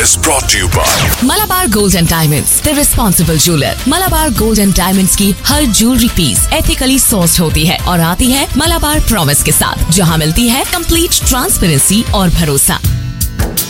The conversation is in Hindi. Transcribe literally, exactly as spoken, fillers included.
is brought to you by Malabar Gold and Diamonds, the responsible jeweler. Malabar Gold and Diamonds की हर ज्वेलरी पीस एथिकली सोर्स्ड होती है और आती है मलाबार प्रॉमिस के साथ, जहां मिलती है कंप्लीट ट्रांसपेरेंसी और भरोसा।